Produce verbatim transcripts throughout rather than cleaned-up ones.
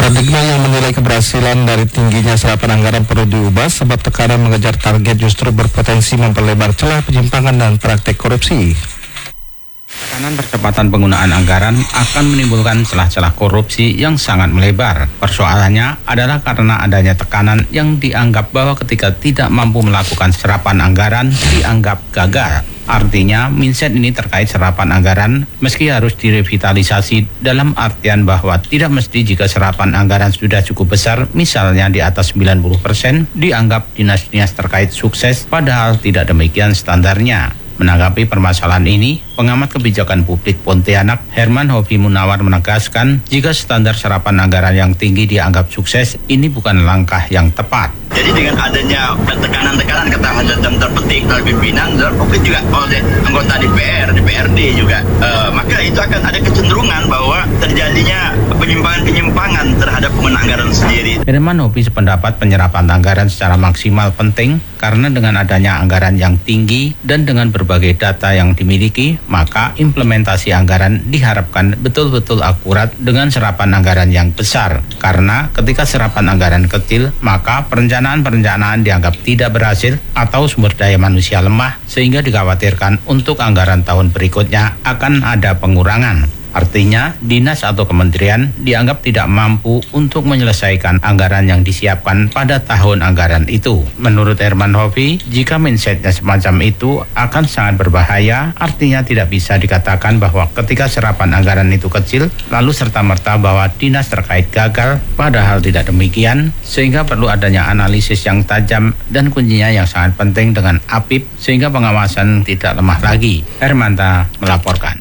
Paradigma yang menilai keberhasilan dari tingginya serapan anggaran perlu diubah sebab tekanan mengejar target justru berpotensi memperlebar celah penyimpangan dan praktek korupsi. Tekanan percepatan penggunaan anggaran akan menimbulkan celah-celah korupsi yang sangat melebar. Persoalannya adalah karena adanya tekanan yang dianggap bahwa ketika tidak mampu melakukan serapan anggaran dianggap gagal. Artinya, mindset ini terkait serapan anggaran meski harus direvitalisasi dalam artian bahwa tidak mesti jika serapan anggaran sudah cukup besar, misalnya di atas sembilan puluh persen, dianggap dinas-dinas terkait sukses, padahal tidak demikian standarnya. Menanggapi permasalahan ini, pengamat kebijakan publik Pontianak, Herman Hovi Munawar menegaskan, jika standar serapan anggaran yang tinggi dianggap sukses, ini bukan langkah yang tepat. Jadi dengan adanya tekanan-tekanan kata dan terpetik dari pimpinan, mungkin juga oleh anggota D P R, D P R D juga, uh, maka itu akan ada kecenderungan bahwa terjadinya penyimpangan-penyimpangan terhadap penggunaan anggaran sendiri. Herman Hovi sependapat penyerapan anggaran secara maksimal penting karena dengan adanya anggaran yang tinggi dan dengan berbagai data yang dimiliki, maka implementasi anggaran diharapkan betul-betul akurat dengan serapan anggaran yang besar. Karena ketika serapan anggaran kecil, maka perencanaan-perencanaan dianggap tidak berhasil atau sumber daya manusia lemah, sehingga dikhawatirkan untuk anggaran tahun berikutnya akan ada pengurangan. Artinya, dinas atau kementerian dianggap tidak mampu untuk menyelesaikan anggaran yang disiapkan pada tahun anggaran itu. Menurut Herman Hovi, jika mindsetnya semacam itu akan sangat berbahaya, artinya tidak bisa dikatakan bahwa ketika serapan anggaran itu kecil, lalu serta-merta bahwa dinas terkait gagal, padahal tidak demikian, sehingga perlu adanya analisis yang tajam dan kuncinya yang sangat penting dengan apik, sehingga pengawasan tidak lemah lagi. Hermanta melaporkan.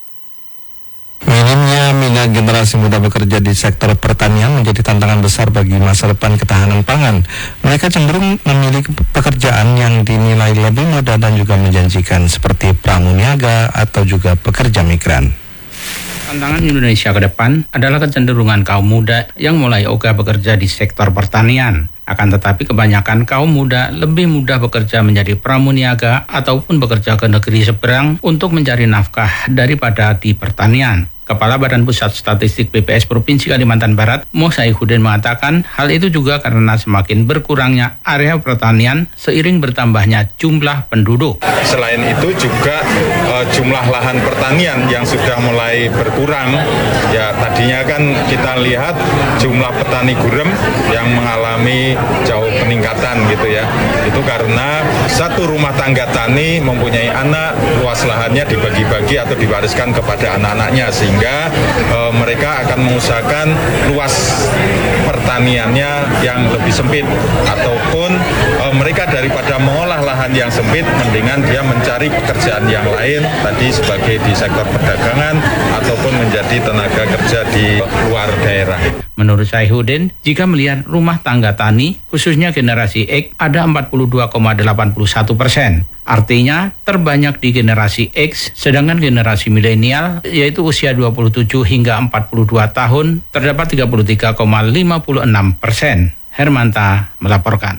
Minimnya minat generasi muda bekerja di sektor pertanian menjadi tantangan besar bagi masa depan ketahanan pangan. Mereka cenderung memilih pekerjaan yang dinilai lebih mudah dan juga menjanjikan seperti pramuniaga atau juga pekerja migran. Tantangan Indonesia ke depan adalah kecenderungan kaum muda yang mulai ogah bekerja di sektor pertanian. Akan tetapi kebanyakan kaum muda lebih mudah bekerja menjadi pramuniaga ataupun bekerja ke negeri seberang untuk mencari nafkah daripada di pertanian. Kepala Badan Pusat Statistik B P S Provinsi Kalimantan Barat, Mo Saihuddin mengatakan hal itu juga karena semakin berkurangnya area pertanian seiring bertambahnya jumlah penduduk. Selain itu juga uh, jumlah lahan pertanian yang sudah mulai berkurang. Ya tadinya kan kita lihat jumlah petani gurem yang mengalami jauh peningkatan gitu ya. Itu karena satu rumah tangga tani mempunyai anak, luas lahannya dibagi-bagi atau diwariskan kepada anak-anaknya sehingga e, mereka akan mengusahakan luas pertaniannya yang lebih sempit ataupun e, mereka daripada mengolah lahan yang sempit mendingan dia mencari pekerjaan yang lain tadi sebagai di sektor perdagangan ataupun menjadi tenaga kerja di luar daerah. Menurut Saihuddin, jika melihat rumah tangga tani, khususnya generasi X, ada empat puluh dua koma delapan satu persen. Artinya, terbanyak di generasi X, sedangkan generasi milenial, yaitu usia dua puluh tujuh hingga empat puluh dua tahun, terdapat tiga puluh tiga koma lima enam persen. Hermanta melaporkan.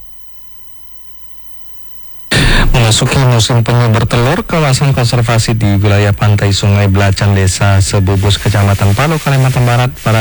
Memasuki musim penyu bertelur, kawasan konservasi di wilayah pantai Sungai Belacan, Desa Sebubus, Kecamatan Palu, Kalimantan Barat, para